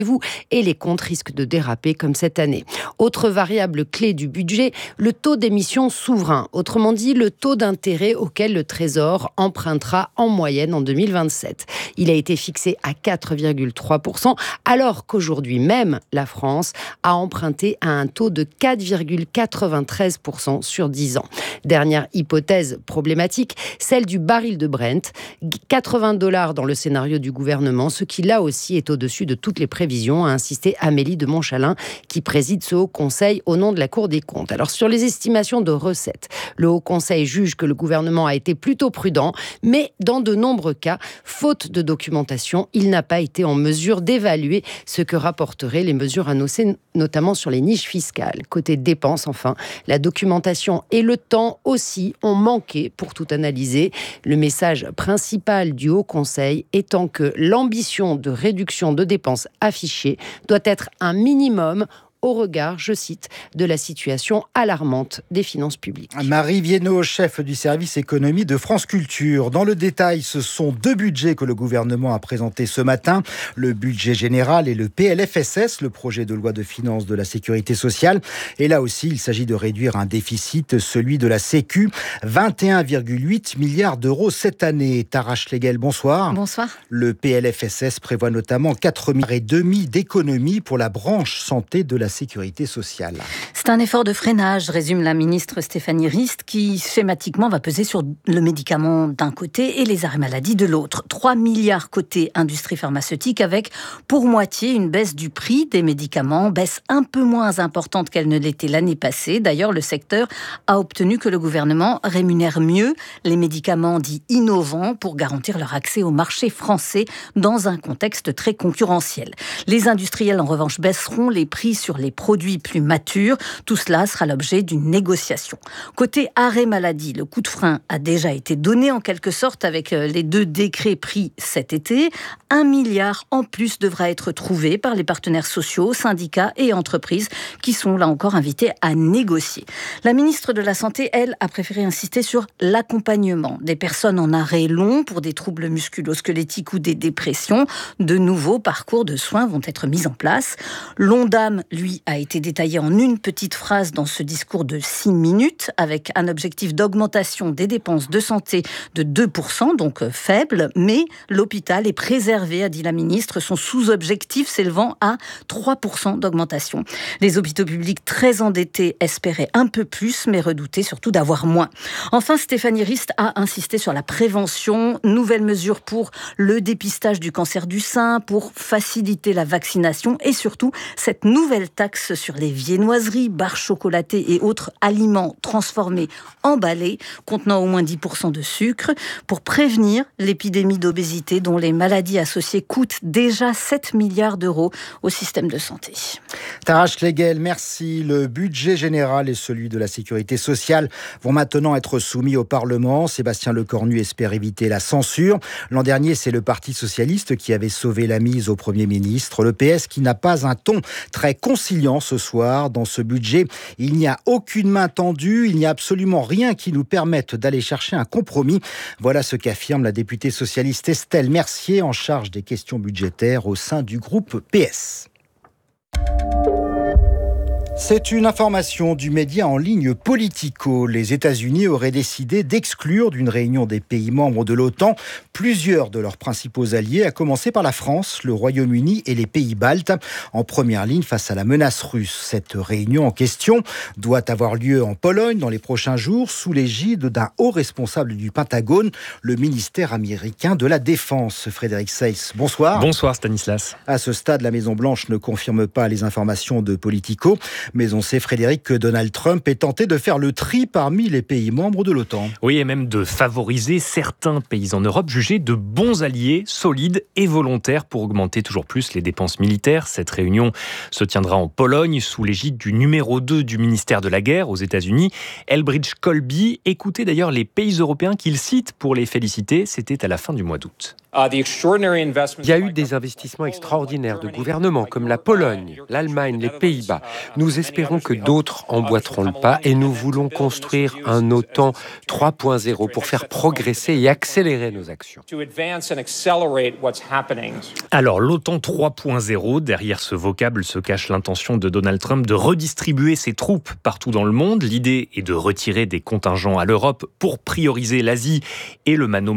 vous et les comptes risquent de déraper comme cette année. Autre variable clé du budget, le taux d'émission souverain, autrement dit le taux d'intérêt auquel le Trésor empruntera en moyenne en 2027. Il a été fixé à 4,3%, alors qu'aujourd'hui même, la France a emprunté à un taux de 4,93% sur 10 ans. Dernière hypothèse problématique, celle du baril de Brent, $80 dans le scénario du gouvernement, ce qui là aussi est au-dessus de toutes les prévisions, a insisté Amélie de Montchalin, qui préside ce Haut Conseil au nom de la Cour des comptes. Alors sur les estimations de recettes, le Haut Conseil juge que le gouvernement a été plutôt prudent, mais dans de nombreux cas, faute de documentation, il n'a pas été en mesure d'évaluer ce que rapporteraient les mesures annoncées, notamment sur les niches fiscales. Côté dépenses, enfin, la documentation et le temps aussi ont manqué pour tout analyser. Le message principal du Haut Conseil étant que l'ambition de réduction de dépenses affichée doit être un minimum au regard, je cite, de la situation alarmante des finances publiques. Marie Viennot, chef du service économie de France Culture. Dans le détail, ce sont 2 budgets que le gouvernement a présentés ce matin. Le budget général et le PLFSS, le projet de loi de finances de la sécurité sociale. Et là aussi, il s'agit de réduire un déficit, celui de la Sécu. 21,8 milliards d'euros cette année. Tara Schlegel, bonsoir. Bonsoir. Le PLFSS prévoit notamment 4,5 milliards d'économies pour la branche santé de la sécurité sociale. C'est un effort de freinage, résume la ministre Stéphanie Rist, qui schématiquement va peser sur le médicament d'un côté et les arrêts maladie de l'autre. 3 milliards côté industrie pharmaceutique avec pour moitié une baisse du prix des médicaments, baisse un peu moins importante qu'elle ne l'était l'année passée. D'ailleurs, le secteur a obtenu que le gouvernement rémunère mieux les médicaments dits innovants pour garantir leur accès au marché français dans un contexte très concurrentiel. Les industriels, en revanche, baisseront les prix sur les produits plus matures. Tout cela sera l'objet d'une négociation. Côté arrêt maladie, le coup de frein a déjà été donné en quelque sorte avec les 2 décrets pris cet été. 1 milliard en plus devra être trouvé par les partenaires sociaux, syndicats et entreprises qui sont là encore invités à négocier. La ministre de la Santé, elle, a préféré insister sur l'accompagnement des personnes en arrêt long pour des troubles musculo-squelettiques ou des dépressions. De nouveaux parcours de soins vont être mis en place. L'Ondam, lui, a été détaillé en une petite phrase dans ce discours de 6 minutes, avec un objectif d'augmentation des dépenses de santé de 2%, donc faible, mais l'hôpital est préservé, a dit la ministre, son sous-objectif s'élevant à 3% d'augmentation. Les hôpitaux publics très endettés espéraient un peu plus, mais redoutaient surtout d'avoir moins. Enfin, Stéphanie Rist a insisté sur la prévention, nouvelles mesures pour le dépistage du cancer du sein, pour faciliter la vaccination et surtout cette nouvelle taxe sur les viennoiseries, barres chocolatées et autres aliments transformés, emballés, contenant au moins 10% de sucre, pour prévenir l'épidémie d'obésité dont les maladies associées coûtent déjà 7 milliards d'euros au système de santé. Tara Schlegel, merci. Le budget général et celui de la sécurité sociale vont maintenant être soumis au Parlement. Sébastien Lecornu espère éviter la censure. L'an dernier, c'est le Parti socialiste qui avait sauvé la mise au Premier ministre. Le PS qui n'a pas un ton très conciliant ce soir. Dans ce budget, il n'y a aucune main tendue, il n'y a absolument rien qui nous permette d'aller chercher un compromis. Voilà ce qu'affirme la députée socialiste Estelle Mercier, en charge des questions budgétaires au sein du groupe PS. C'est une information du média en ligne Politico. Les États-Unis auraient décidé d'exclure d'une réunion des pays membres de l'OTAN plusieurs de leurs principaux alliés, à commencer par la France, le Royaume-Uni et les pays baltes, en première ligne face à la menace russe. Cette réunion en question doit avoir lieu en Pologne dans les prochains jours, sous l'égide d'un haut responsable du Pentagone, le ministère américain de la Défense. Frédéric Seyss, bonsoir. Bonsoir Stanislas. À ce stade, la Maison-Blanche ne confirme pas les informations de Politico. Mais on sait, Frédéric, que Donald Trump est tenté de faire le tri parmi les pays membres de l'OTAN. Oui, et même de favoriser certains pays en Europe jugés de bons alliés, solides et volontaires pour augmenter toujours plus les dépenses militaires. Cette réunion se tiendra en Pologne sous l'égide du numéro 2 du ministère de la Guerre aux États-Unis, Elbridge Colby. Écoutez d'ailleurs les pays européens qu'il cite pour les féliciter. C'était à la fin du mois d'août. Il y a eu des investissements extraordinaires de gouvernements comme la Pologne, l'Allemagne, les Pays-Bas. Nous espérons que d'autres emboîteront le pas et nous voulons construire un OTAN 3.0 pour faire progresser et accélérer nos actions. Alors, l'OTAN 3.0, derrière ce vocable se cache l'intention de Donald Trump de redistribuer ses troupes partout dans le monde. L'idée est de retirer des contingents à l'Europe pour prioriser l'Asie et le mano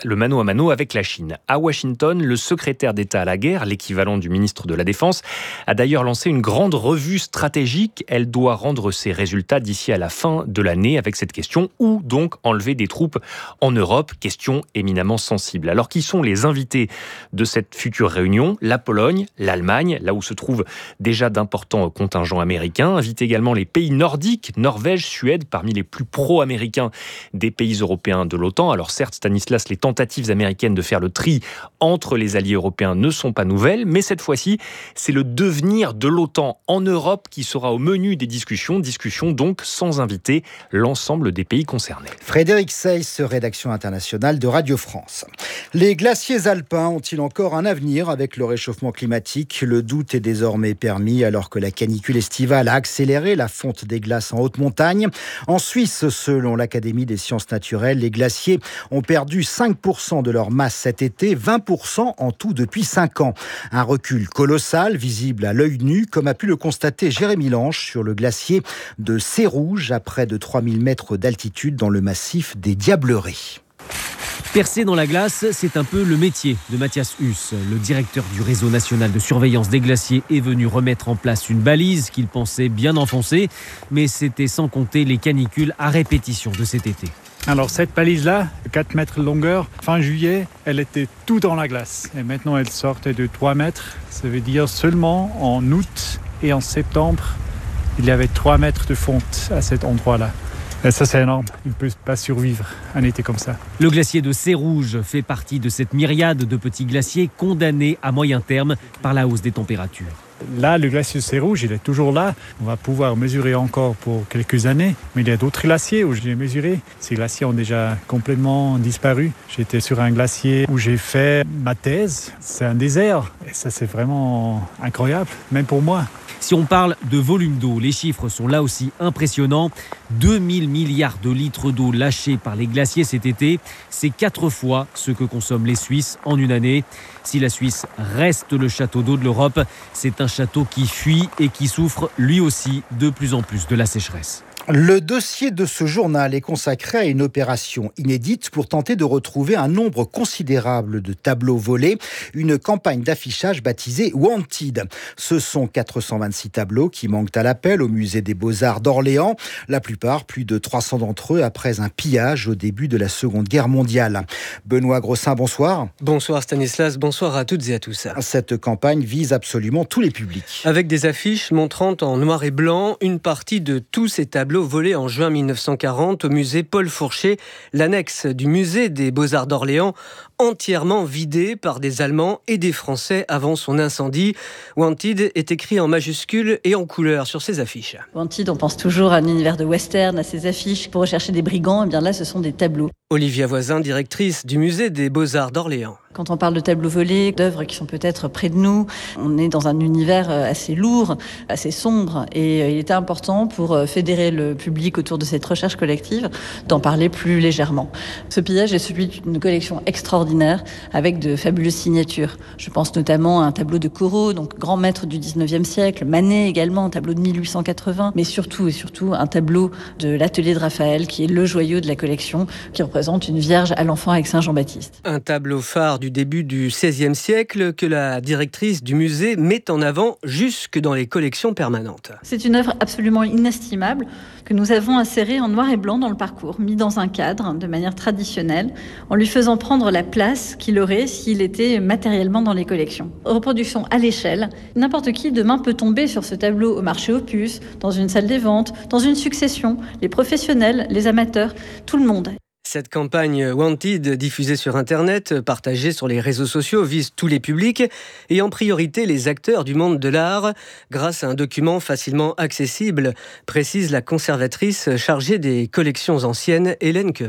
à mano avec la Chine. À Washington, le secrétaire d'État à la guerre, l'équivalent du ministre de la Défense, a d'ailleurs lancé une grande revue stratégique. Elle doit rendre ses résultats d'ici à la fin de l'année avec cette question: où donc enlever des troupes en Europe? Question éminemment sensible. Alors, qui sont les invités de cette future réunion? La Pologne, l'Allemagne, là où se trouvent déjà d'importants contingents américains. Invitent également les pays nordiques, Norvège, Suède, parmi les plus pro-américains des pays européens de l'OTAN. Alors certes, Stanislas, les tentatives américaines de faire le tri entre les alliés européens ne sont pas nouvelles, mais cette fois-ci, c'est le devenir de l'OTAN en Europe qui sera au menu des discussions donc sans inviter l'ensemble des pays concernés. Frédéric Seyss, rédaction internationale de Radio France. Les glaciers alpins ont-ils encore un avenir avec le réchauffement climatique? Le doute est désormais permis alors que la canicule estivale a accéléré la fonte des glaces en haute montagne. En Suisse, selon l'Académie des sciences naturelles, les glaciers ont perdu 5% de leur masse cet été, 20% en tout depuis 5 ans. Un recul colossal, visible à l'œil nu, comme a pu le constater Jérémy Lange sur le glacier de Sérouge, à près de 3000 mètres d'altitude dans le massif des Diablerets. Percer dans la glace, c'est un peu le métier de Mathias Huss. Le directeur du réseau national de surveillance des glaciers est venu remettre en place une balise qu'il pensait bien enfoncée, mais c'était sans compter les canicules à répétition de cet été. Alors cette balise-là, 4 mètres de longueur, fin juillet, elle était tout dans la glace. Et maintenant, elle sortait de 3 mètres. Ça veut dire seulement en août et en septembre, il y avait 3 mètres de fonte à cet endroit-là. Et ça, c'est énorme. Il ne peut pas survivre un été comme ça. Le glacier de Sérouge fait partie de cette myriade de petits glaciers condamnés à moyen terme par la hausse des températures. Là, le glacier de Sérouge, il est toujours là. On va pouvoir mesurer encore pour quelques années. Mais il y a d'autres glaciers où j'ai mesuré. Ces glaciers ont déjà complètement disparu. J'étais sur un glacier où j'ai fait ma thèse. C'est un désert. Et ça, c'est vraiment incroyable, même pour moi. Si on parle de volume d'eau, les chiffres sont là aussi impressionnants. 2000 milliards de litres d'eau lâchés par les glaciers cet été. C'est 4 fois ce que consomment les Suisses en une année. Si la Suisse reste le château d'eau de l'Europe, c'est un château qui fuit et qui souffre lui aussi de plus en plus de la sécheresse. Le dossier de ce journal est consacré à une opération inédite pour tenter de retrouver un nombre considérable de tableaux volés, une campagne d'affichage baptisée Wanted. Ce sont 426 tableaux qui manquent à l'appel au musée des Beaux-Arts d'Orléans. La plupart, plus de 300 d'entre eux, après un pillage au début de la Seconde Guerre mondiale. Benoît Grossin, bonsoir. Bonsoir Stanislas, bonsoir à toutes et à tous. Cette campagne vise absolument tous les publics. Avec des affiches montrant en noir et blanc une partie de tous ces tableaux volé en juin 1940 au musée Paul Fourchet, l'annexe du musée des Beaux-Arts d'Orléans, entièrement vidé par des Allemands et des Français avant son incendie. Wanted est écrit en majuscules et en couleurs sur ces affiches. Wanted, on pense toujours à un univers de western, à ces affiches pour rechercher des brigands. Et bien là, ce sont des tableaux. Olivia Voisin, directrice du musée des Beaux-Arts d'Orléans. Quand on parle de tableaux volés, d'œuvres qui sont peut-être près de nous, on est dans un univers assez lourd, assez sombre. Et il était important pour fédérer le public autour de cette recherche collective d'en parler plus légèrement. Ce pillage est celui d'une collection extraordinaire avec de fabuleuses signatures. Je pense notamment à un tableau de Corot, donc grand maître du 19e siècle, Manet également, un tableau de 1880, mais surtout un tableau de l'atelier de Raphaël qui est le joyau de la collection, qui représente une Vierge à l'enfant avec Saint Jean-Baptiste. Un tableau phare du début du XVIe siècle que la directrice du musée met en avant jusque dans les collections permanentes. C'est une œuvre absolument inestimable que nous avons insérée en noir et blanc dans le parcours, mis dans un cadre de manière traditionnelle, en lui faisant prendre la place qu'il aurait s'il était matériellement dans les collections. Reproduction à l'échelle, n'importe qui demain peut tomber sur ce tableau au marché aux puces, dans une salle des ventes, dans une succession, les professionnels, les amateurs, tout le monde. Cette campagne Wanted, diffusée sur Internet, partagée sur les réseaux sociaux, vise tous les publics et en priorité les acteurs du monde de l'art, grâce à un document facilement accessible, précise la conservatrice chargée des collections anciennes, Hélène Queval.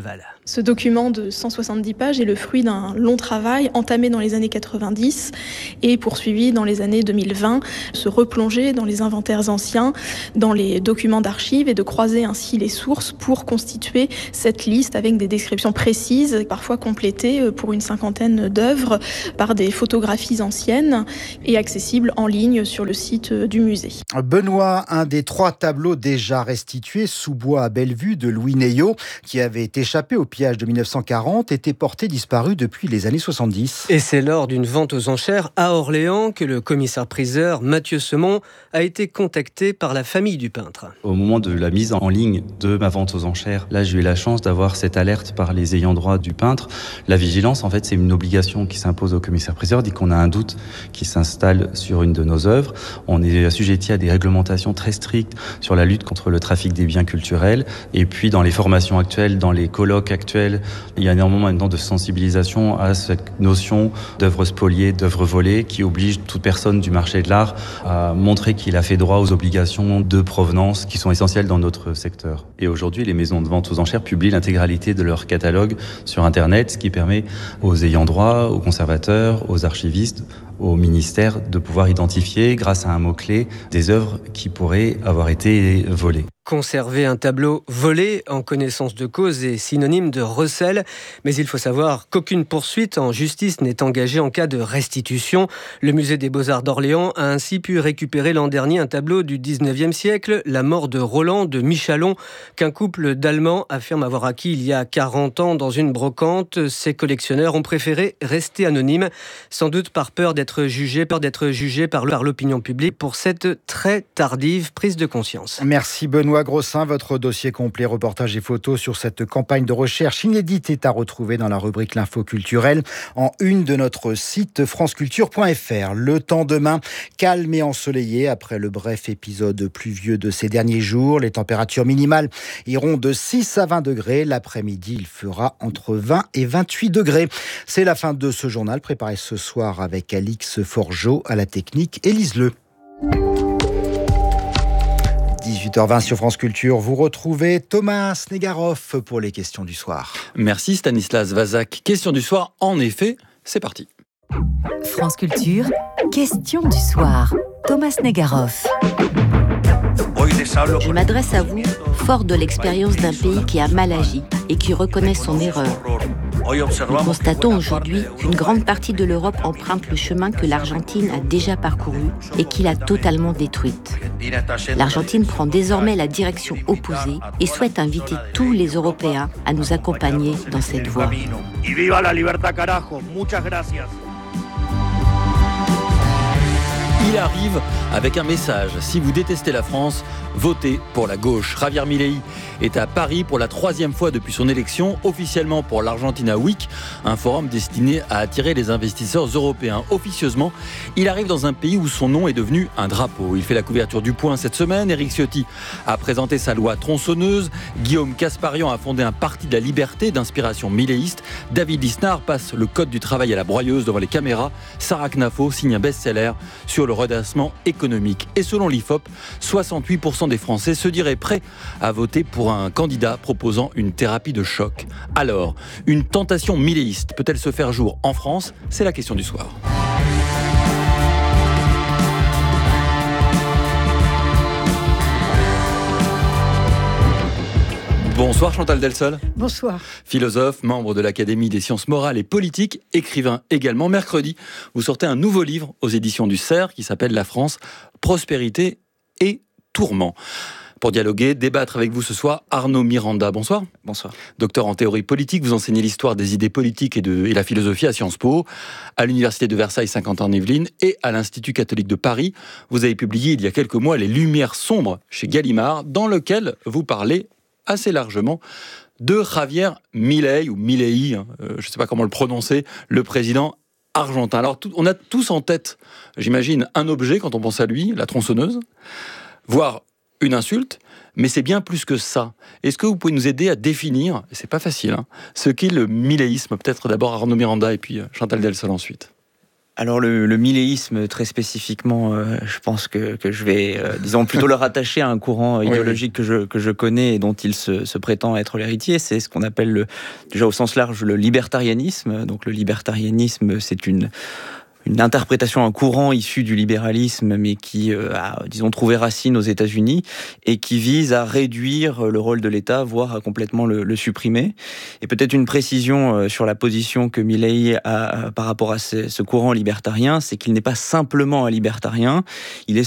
Ce document de 170 pages est le fruit d'un long travail entamé dans les années 90 et poursuivi dans les années 2020, se replonger dans les inventaires anciens, dans les documents d'archives et de croiser ainsi les sources pour constituer cette liste avec des descriptions précises, parfois complétées pour une cinquantaine d'œuvres par des photographies anciennes et accessibles en ligne sur le site du musée. Benoît, un des 3 tableaux déjà restitués sous bois à Bellevue de Louis Neillot, qui avait échappé au pillage de 1940, était porté disparu depuis les années 70. Et c'est lors d'une vente aux enchères à Orléans que le commissaire-priseur Mathieu Semon a été contacté par la famille du peintre. Au moment de la mise en ligne de ma vente aux enchères, là j'ai eu la chance d'avoir cette alerte par les ayants droit du peintre. La vigilance, en fait, c'est une obligation qui s'impose au commissaire-priseur. Dès qu'on a un doute qui s'installe sur une de nos œuvres, on est assujetti à des réglementations très strictes sur la lutte contre le trafic des biens culturels. Et puis dans les formations actuelles, dans les colloques actuels, il y a énormément maintenant de sensibilisation à cette notion d'œuvre spoliée, d'œuvre volée, qui oblige toute personne du marché de l'art à montrer qu'il a fait droit aux obligations de provenance qui sont essentielles dans notre secteur. Et aujourd'hui, les maisons de vente aux enchères publient l'intégralité de leur catalogue sur Internet, ce qui permet aux ayants droit, aux conservateurs, aux archivistes, au ministère de pouvoir identifier, grâce à un mot-clé, des œuvres qui pourraient avoir été volées. Conserver un tableau volé en connaissance de cause est synonyme de recel, mais il faut savoir qu'aucune poursuite en justice n'est engagée en cas de restitution. Le musée des Beaux-Arts d'Orléans a ainsi pu récupérer l'an dernier un tableau du 19e siècle, La mort de Roland de Michalon, qu'un couple d'Allemands affirme avoir acquis il y a 40 ans dans une brocante. Ces collectionneurs ont préféré rester anonymes, sans doute par peur d'être jugés par l'opinion publique pour cette très tardive prise de conscience. Merci Benoît Grossin. Votre dossier complet, reportage et photos sur cette campagne de recherche inédite est à retrouver dans la rubrique L'Info culturelle en une de notre site franceculture.fr. Le temps demain, calme et ensoleillé après le bref épisode pluvieux de ces derniers jours. Les températures minimales iront de 6 à 20 degrés. L'après-midi, il fera entre 20 et 28 degrés. C'est la fin de ce journal préparé ce soir avec Alix Forgeot à la technique, Élise Le. 18h20 sur France Culture, vous retrouvez Thomas Snegarov pour les questions du soir. Merci Stanislas Vazak. Question du soir, en effet, c'est parti. France Culture, question du soir. Thomas Snegarov. Je m'adresse à vous, fort de l'expérience d'un pays qui a mal agi et qui reconnaît son erreur. Nous constatons aujourd'hui qu'une grande partie de l'Europe emprunte le chemin que l'Argentine a déjà parcouru et qu'il a totalement détruite. L'Argentine prend désormais la direction opposée et souhaite inviter tous les Européens à nous accompagner dans cette voie. Il arrive avec un message. Si vous détestez la France, votez pour la gauche. Javier Milei est à Paris pour la 3e fois depuis son élection, officiellement pour l'Argentina Week, un forum destiné à attirer les investisseurs européens. Officieusement, il arrive dans un pays où son nom est devenu un drapeau. Il fait la couverture du Point cette semaine. Éric Ciotti a présenté sa loi tronçonneuse. Guillaume Casparian a fondé un parti de la liberté d'inspiration milléiste. David Lisnard passe le code du travail à la broyeuse devant les caméras. Sarah Knafo signe un best-seller sur le redressement économique. Et selon l'IFOP, 68% des Français se diraient prêts à voter pour un candidat proposant une thérapie de choc. Alors, une tentation milléiste peut-elle se faire jour en France ? C'est la question du soir. Bonsoir Chantal Delsol. Bonsoir. Philosophe, membre de l'Académie des sciences morales et politiques, écrivain également. Mercredi, vous sortez un nouveau livre aux éditions du Cerf qui s'appelle La France, prospérité et tourment. Pour dialoguer, débattre avec vous ce soir, Arnaud Miranda. Bonsoir. Bonsoir. Docteur en théorie politique, vous enseignez l'histoire des idées politiques et la philosophie à Sciences Po, à l'Université de Versailles Saint-Quentin-en-Yvelines et à l'Institut catholique de Paris. Vous avez publié il y a quelques mois Les Lumières sombres chez Gallimard, dans lequel vous parlez assez largement de Javier Milei, ou Milei, je ne sais pas comment le prononcer, le président argentin. Alors, on a tous en tête, j'imagine, un objet quand on pense à lui, la tronçonneuse, voire une insulte, mais c'est bien plus que ça. Est-ce que vous pouvez nous aider à définir, et c'est pas facile, ce qu'est le miléisme? Peut-être d'abord Arnaud Miranda et puis Chantal Delsol ensuite. Alors le milléisme, très spécifiquement, je pense que je vais, disons, plutôt le rattacher à un courant idéologique que je connais et dont il se prétend être l'héritier. C'est ce qu'on appelle, déjà au sens large, le libertarianisme. Donc le libertarianisme, c'est une interprétation, un courant issu du libéralisme, mais qui a, disons, trouvé racine aux États-Unis et qui vise à réduire le rôle de l'État, voire à complètement le supprimer. Et peut-être une précision sur la position que Milei a par rapport à ce courant libertarien, c'est qu'il n'est pas simplement un libertarien, il est